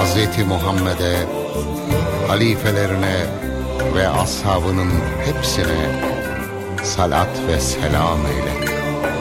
Hazreti Muhammed'e, halifelerine ve ashabının hepsine salat ve selam eyle.